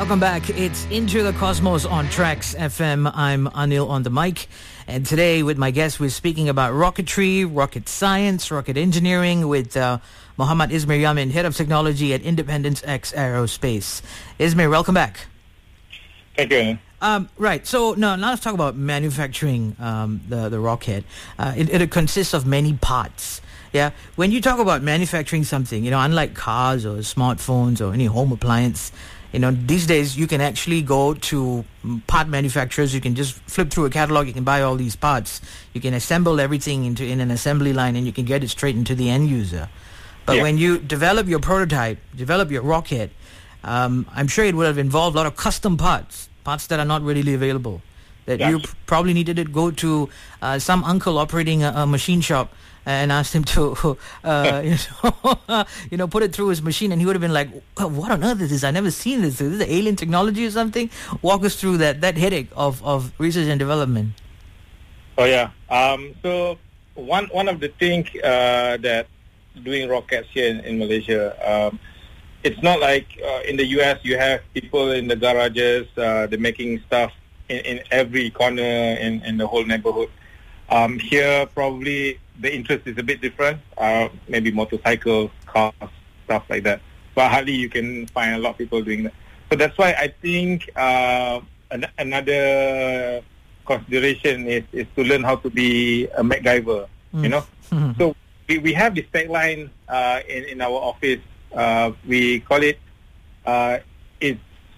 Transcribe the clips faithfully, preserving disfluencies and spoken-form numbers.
Welcome back. It's Into the Cosmos on Trax F M. I'm Anil on the mic. And today with my guest, we're speaking about rocketry, rocket science, rocket engineering with uh, Muhammad Ismir Yamin, Head of Technology at Independence X Aerospace. Ismir, welcome back. Thank you. Um, right. So now, now let's talk about manufacturing um, the, the rocket. Uh, it, it consists of many parts. Yeah. When you talk about manufacturing something, you know, unlike cars or smartphones or any home appliance, you know, these days you can actually go to part manufacturers. You can just flip through a catalog. You can buy all these parts. You can assemble everything into in an assembly line, and you can get it straight into the end user. But yeah. when you develop your prototype, develop your rocket, um, I'm sure it would have involved a lot of custom parts, parts that are not readily available. That yes. you p- probably needed to go to uh, some uncle operating a, a machine shop and asked him to, uh, you, know, you know, put it through his machine, and he would have been like, "What on earth is this? I've never seen this. Is this alien technology or something?" Walk us through that that headache of, of research and development. Oh yeah. Um, so one one of the things uh, that doing rockets here in, in Malaysia, um, it's not like uh, in the U S you have people in the garages, uh, they're making stuff in, in every corner in, in the whole neighborhood. Um, here, probably the interest is a bit different. Uh, maybe motorcycles, cars, stuff like that. But hardly you can find a lot of people doing that. So that's why I think uh, an- another consideration is, is to learn how to be a MacGyver. Mm. You know. Mm-hmm. So we, we have this tagline uh, in in our office. Uh, we call it uh, "It's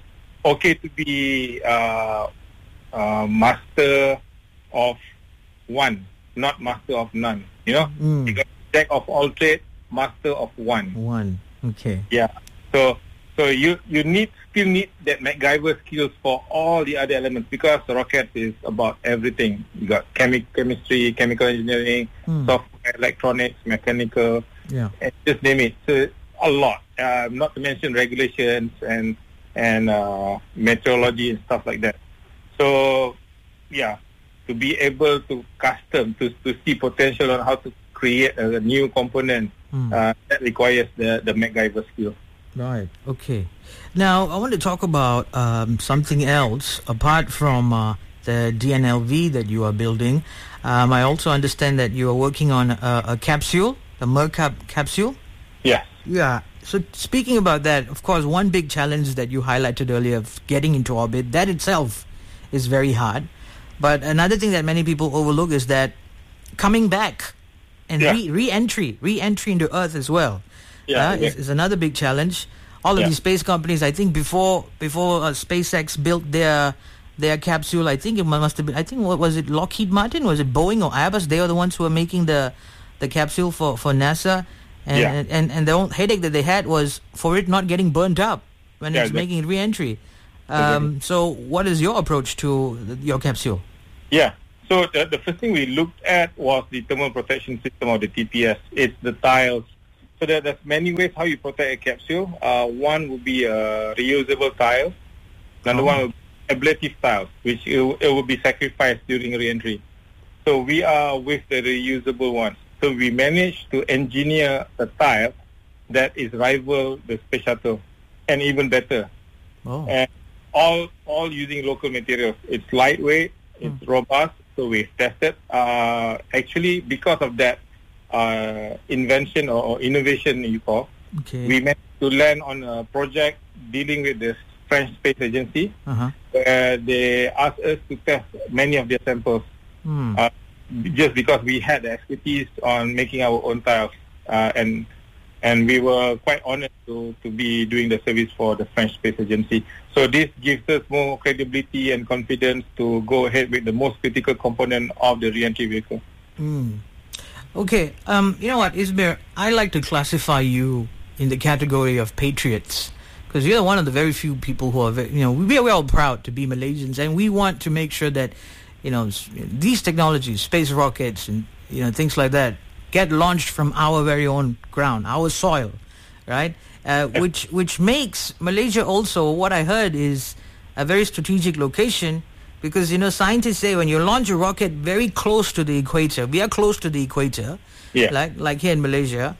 okay to be uh, uh, master of one, not master of none." You know, mm. you got jack of all trades, master of one. One, okay. Yeah. So, so you you need still need that MacGyver skills for all the other elements, because the rocket is about everything. You got chemi- chemistry, chemical engineering, mm. software, electronics, mechanical, yeah, and just name it. So a lot. Uh, not to mention regulations and and uh, meteorology and stuff like that. So, yeah. To be able to custom, to, to see potential on how to create a, a new component, mm. uh, that requires the, the MacGyver skill. Right, okay. Now, I want to talk about um, something else apart from uh, the D N L V that you are building. Um, I also understand that you are working on a, a capsule, the MERCAP capsule. Yes. Yeah. So speaking about that, of course, one big challenge that you highlighted earlier of getting into orbit, that itself is very hard. But another thing that many people overlook is that coming back and yeah. re- re-entry, re-entry into Earth as well, yeah, uh, yeah. Is, is another big challenge. All of yeah. these space companies, I think before before uh, SpaceX built their their capsule, I think it must have been, I think, what was it, Lockheed Martin? Was it Boeing or Airbus? They are the ones who were making the the capsule for, for NASA. And, yeah. and, and, and the only headache that they had was for it not getting burnt up when yeah, it's exactly. making re-entry. Um, so what is your approach to the, your capsule? Yeah, so the, the first thing we looked at was the thermal protection system, or the T P S. It's the tiles. So there, there's many ways how you protect a capsule. Uh, one would be uh, reusable tiles. Another oh. one would be ablative tiles, which it, it will be sacrificed during re-entry. So we are with the reusable ones. So we managed to engineer a tile that is rival the space shuttle, and even better. Oh. And all all using local materials. It's lightweight, it's mm. robust, so we've tested. Uh, actually, because of that uh, invention or, or innovation, you call, okay. we managed to land on a project dealing with the French Space Agency, uh-huh. where they asked us to test many of their samples, mm. uh, just because we had the expertise on making our own tiles, uh, and and we were quite honored to, to be doing the service for the French Space Agency. So this gives us more credibility and confidence to go ahead with the most critical component of the re-entry vehicle. Mm. Okay, um, you know what, Ismir, I like to classify you in the category of patriots, because you're one of the very few people who are, very, you know, we are, we're all proud to be Malaysians, and we want to make sure that, you know, these technologies, space rockets and, you know, things like that, get launched from our very own ground, our soil, right? Uh, which which makes Malaysia also, what I heard, is a very strategic location, because, you know, scientists say when you launch a rocket very close to the equator, we are close to the equator, yeah. like like here in Malaysia,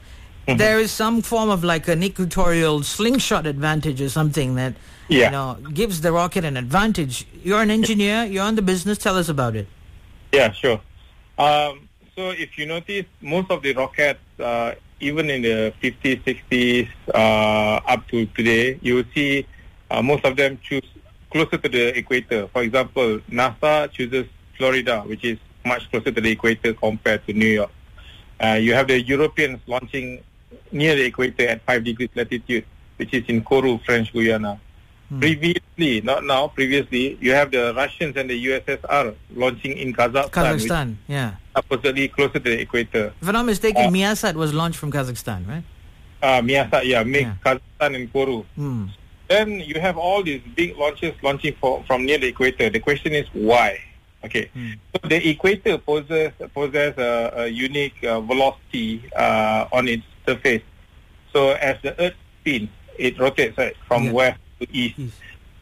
mm-hmm. there is some form of like an equatorial slingshot advantage or something that yeah. you know gives the rocket an advantage. You're an engineer. You're in the business. Tell us about it. Yeah, sure. Um, so if you notice, most of the rockets, uh, even in the fifties, sixties, uh, up to today, you will see uh, most of them choose closer to the equator. For example, NASA chooses Florida, which is much closer to the equator compared to New York. Uh, you have the Europeans launching near the equator at five degrees latitude, which is in Kourou, French Guiana. Hmm. Previously, not now, previously, you have the Russians and the U S S R launching in Kazakhstan. Kazakhstan, yeah. Supposedly closer to the equator. If I'm not mistaken, uh, Miasat was launched from Kazakhstan, right? Uh, Miasat, yeah, make yeah. Kazakhstan and Kourou. Hmm. Then you have all these big launches launching for, from near the equator. The question is why? Okay, hmm. so the equator poses, poses a, a unique uh, velocity uh, on its surface. So as the Earth spins, it rotates right, from yeah. west to east. east.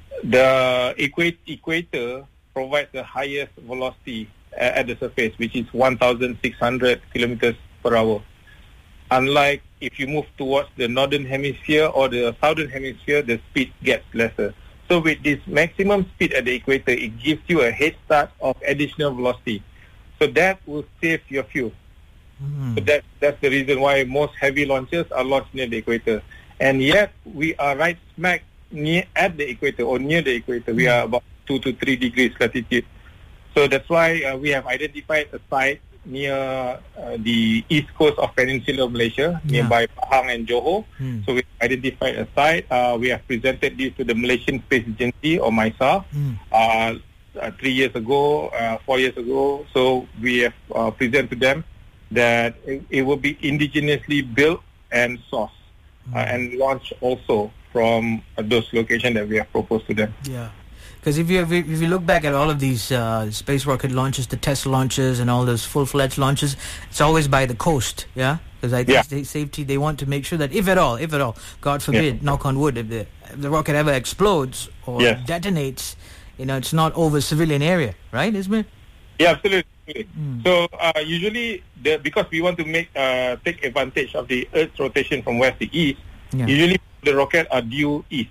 The equa- equator provides the highest velocity uh, at the surface, which is one thousand six hundred kilometers per hour. Unlike if you move towards the northern hemisphere or the southern hemisphere, the speed gets lesser. So with this maximum speed at the equator, it gives you a head start of additional velocity. So that will save your fuel. Mm. So that, that's the reason why most heavy launches are launched near the equator. And yet, we are right smack near at the equator or near the equator. We are about two to three degrees latitude. So that's why uh, we have identified a site near uh, the east coast of Peninsular Malaysia, yeah. nearby Pahang and Johor. Mm. So we identified a site. Uh, we have presented this to the Malaysian Space Agency, or MISA, mm. uh, uh, three years ago, uh, four years ago. So we have uh, presented to them that it, it will be indigenously built and sourced mm. uh, and launched also from uh, those locations that we have proposed to them. Yeah. Because if you if you look back at all of these uh, space rocket launches, the test launches, and all those full-fledged launches, it's always by the coast, yeah. Because I think yeah. they, safety, they want to make sure that if at all, if at all, God forbid, yeah. knock on wood, if the, if the rocket ever explodes or yes. detonates, you know, it's not over civilian area, right, Ismail? Yeah, absolutely. Mm. So uh, usually, the, because we want to make uh, take advantage of the Earth's rotation from west to east, yeah. usually the rocket are due east.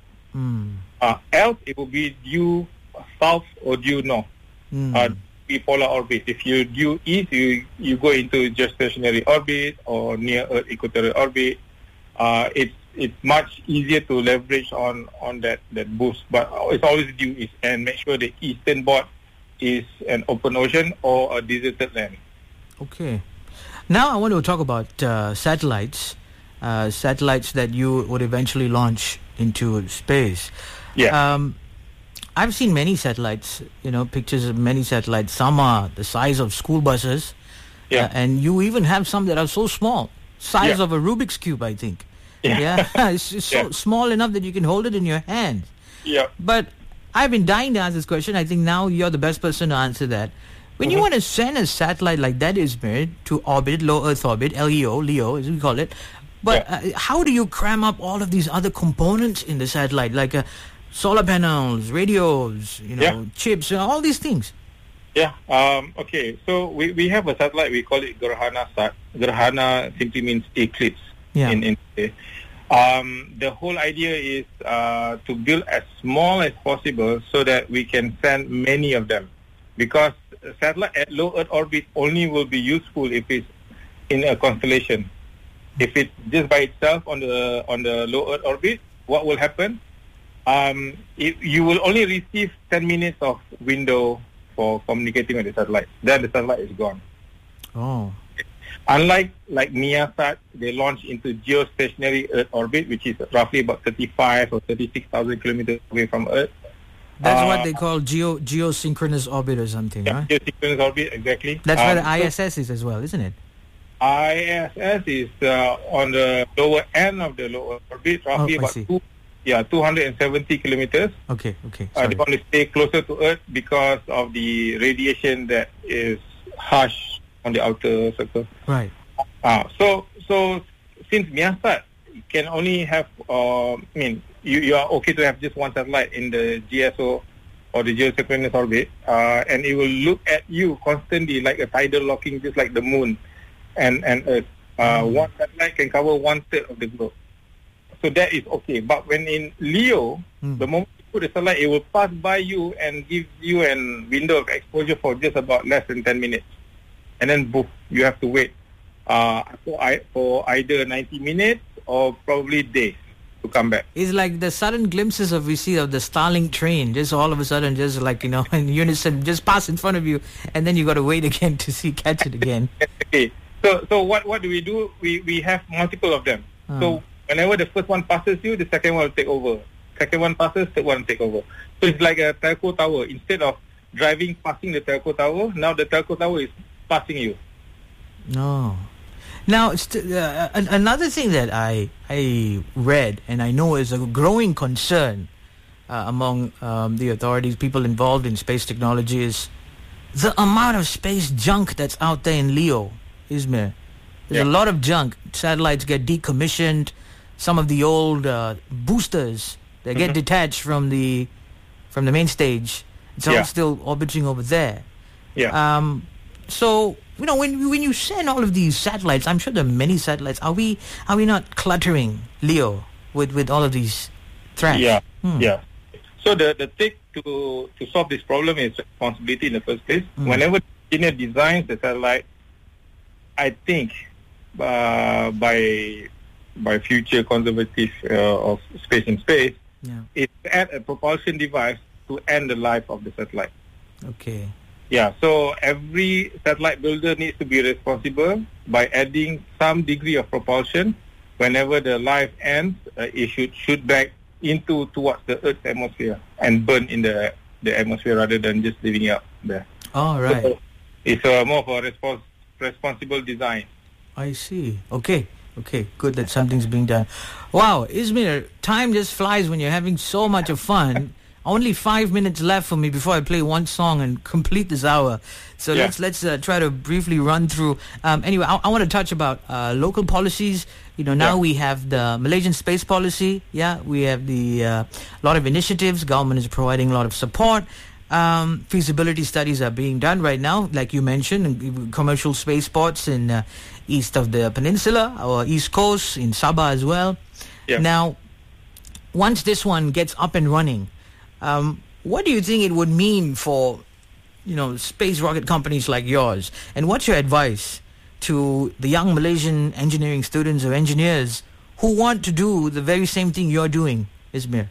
Mm. Uh, else, it will be due south or due north. Mm. Uh, be polar orbit. If you due east, you you go into geostationary orbit or near Earth equatorial orbit. Uh, it's it's much easier to leverage on, on that, that boost. But it's always due east, and make sure the eastern board is an open ocean or a deserted land. Okay. Now I want to talk about uh, satellites. Uh, satellites that you would eventually launch into space. Yeah. Um, I've seen many satellites, you know, pictures of many satellites. Some are the size of school buses. Yeah. Uh, and you even have some that are so small, size yeah. of a Rubik's Cube, I think. Yeah. yeah? It's, it's so yeah. small enough that you can hold it in your hand. Yeah. But I've been dying to ask this question. I think now you're the best person to answer that. When mm-hmm. you want to send a satellite like that, Ismail, to orbit, low Earth orbit, L E O, LEO, as we call it, but yeah. uh, how do you cram up all of these other components in the satellite, like uh, solar panels, radios, you know, yeah. chips, uh, all these things? Yeah. Um, okay. So we, we have a satellite. We call it Gerhana Sat. Gerhana simply means eclipse. Yeah. In, in um, the whole idea is uh, to build as small as possible so that we can send many of them. Because a satellite at low Earth orbit only will be useful if it's in a constellation. If it's just by itself on the on the low Earth orbit, what will happen? Um, it, you will only receive ten minutes of window for communicating with the satellite. Then the satellite is gone. Oh. Unlike like Miasat, they launch into geostationary Earth orbit, which is roughly about thirty-five or thirty-six thousand kilometers away from Earth. That's uh, what they call geo geosynchronous orbit or something, yeah, right? Geosynchronous orbit, exactly. That's um, where the I S S so is as well, isn't it? I S S is uh, on the lower end of the lower orbit, roughly oh, about two, yeah, two hundred seventy kilometers. Okay, okay. Uh, they want to stay closer to Earth because of the radiation that is harsh on the outer circle. Right. Uh, so, so since Miasat can only have, uh, I mean, you, you are okay to have just one satellite in the G S O or the geosynchronous orbit, uh, and it will look at you constantly like a tidal locking, just like the moon and, and Earth. Uh, mm. One satellite can cover one third of the globe. So that is okay. But when in LEO, mm. the moment you put the satellite, it will pass by you and give you a window of exposure for just about less than ten minutes. And then, boom, you have to wait uh, for, for either ninety minutes or probably days to come back. It's like the sudden glimpses of we see of the Starlink train, just all of a sudden, just like, you know, in unison, just pass in front of you, and then you got to wait again to see catch it again. Okay. So, so what, what do we do? We we have multiple of them. Uh. So whenever the first one passes you, the second one will take over. Second one passes, third one will take over. So it's like a telco tower. Instead of driving passing the telco tower, now the telco tower is passing you. No. Now, st- uh, another thing that I I read and I know is a growing concern uh, among um, the authorities, people involved in space technology, is the amount of space junk that's out there in LEO, Ismail. There's yeah. a lot of junk. Satellites get decommissioned. Some of the old uh, boosters, they get mm-hmm. detached from the from the main stage. It's all yeah. still orbiting over there. Yeah. Um. So, you know, when when you send all of these satellites, I'm sure there are many satellites. Are we are we not cluttering LEO with, with all of these trash? Yeah. Hmm. Yeah. So the the trick to to solve this problem is responsibility in the first place. Mm. Whenever the engineer designs the satellite, I think uh, by by future conservative uh, of space in space, yeah. is to add a propulsion device to end the life of the satellite. Okay. Yeah, so every satellite builder needs to be responsible by adding some degree of propulsion. Whenever the life ends, uh, it should shoot back into towards the Earth's atmosphere and burn in the the atmosphere rather than just leaving it out there. All right. So it's uh, more of a respons- responsible design. I see. Okay. Okay, good that something's being done. Wow, Ismail, time just flies when you're having so much of fun. Only five minutes left for me before I play one song and complete this hour. So yeah. let's let's uh, try to briefly run through. Um, anyway, I, I want to touch about uh, local policies. You know, now yeah. we have the Malaysian space policy. Yeah, we have the uh, lot of initiatives. Government is providing a lot of support. Um, feasibility studies are being done right now, like you mentioned, commercial spaceports in uh, east of the peninsula or east coast, in Sabah as well. Yeah. Now, once this one gets up and running, um, what do you think it would mean for, you know, space rocket companies like yours? And what's your advice to the young Malaysian engineering students or engineers who want to do the very same thing you're doing, Ismail?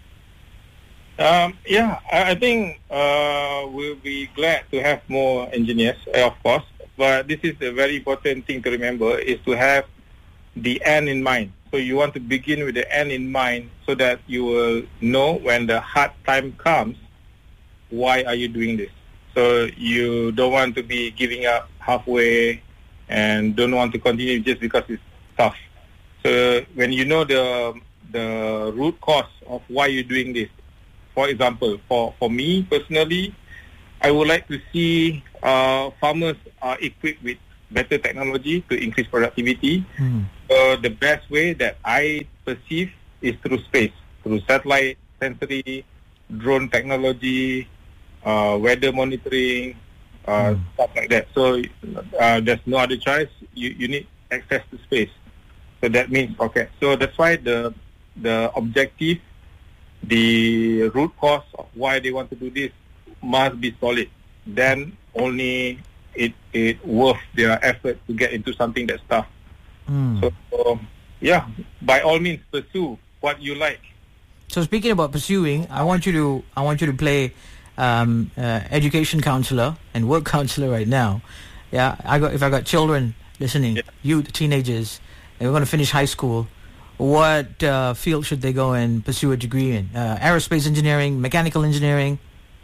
Um, yeah, I, I think uh, we'll be glad to have more engineers, uh, of course. But this is a very important thing to remember, is to have the end in mind. So you want to begin with the end in mind so that you will know when the hard time comes, why are you doing this? So you don't want to be giving up halfway and don't want to continue just because it's tough. So when you know the the root cause of why you're doing this, for example, for, for me personally, I would like to see uh, farmers are equipped with better technology to increase productivity. Mm. Uh, the best way that I perceive is through space, through satellite, sensory, drone technology, uh, weather monitoring, uh, mm. stuff like that. So uh, there's no other choice. You, you need access to space. So that means, okay. So that's why the the objective, the root cause of why they want to do this must be solid. Then only it it worth their effort to get into something that's tough. Mm. So um, yeah, by all means pursue what you like. So speaking about pursuing, I want you to I want you to play um, uh, education counselor and work counselor right now. Yeah, I got if I got children listening, yeah. youth, teenagers, and we're going to finish high school. What uh, field should they go and pursue a degree in? Uh, aerospace engineering, mechanical engineering?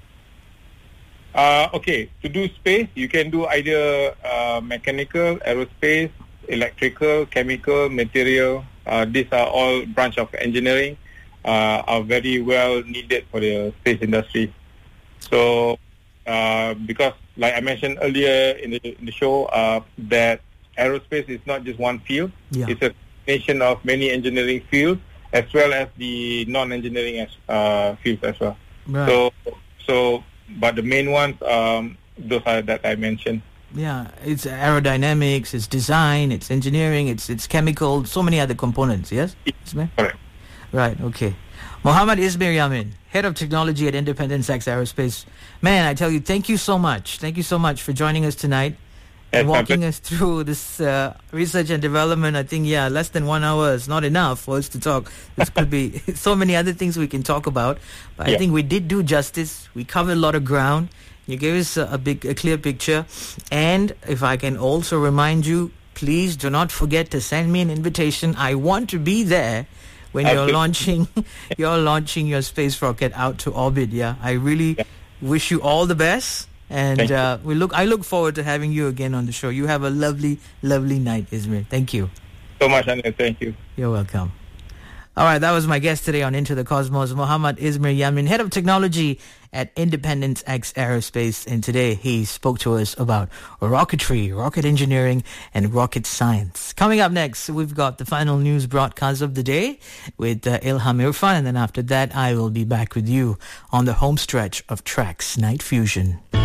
Uh, okay, to do space, you can do either uh, mechanical, aerospace, electrical, chemical, material. Uh, these are all branch of engineering, uh, are very well needed for the space industry. So, uh, because like I mentioned earlier in the, in the show, uh, that aerospace is not just one field. Yeah. It's a combination of many engineering fields as well as the non-engineering as, uh, fields as well. Right. So, so, but the main ones, um, those are that I mentioned. Yeah, it's aerodynamics, it's design, it's engineering, it's it's chemical, so many other components, yes? Ismail? Correct. Right, okay. Mohammad Ismail Yamin, Head of Technology at Independence X Aerospace. Man, I tell you, thank you so much. Thank you so much for joining us tonight and walking us through this uh, research and development. I think, yeah, less than one hour is not enough for us to talk. This could be so many other things we can talk about. But yeah. I think we did do justice. We covered a lot of ground. You gave us a, a big, a clear picture. And if I can also remind you, please do not forget to send me an invitation. I want to be there when you're launching, you're launching your space rocket out to orbit. Yeah, I really yeah. wish you all the best. And uh, we look. I look forward to having you again on the show. You have a lovely, lovely night, Ismail. Thank you. So much, Anil. Thank you. You're welcome. All right, that was my guest today on Into the Cosmos, Mohammad Ismail Yamin, Head of Technology at Independence X Aerospace. And today he spoke to us about rocketry, rocket engineering, and rocket science. Coming up next, we've got the final news broadcast of the day with uh, Ilham Irfan. And then after that, I will be back with you on the home stretch of Tracks Night Fusion.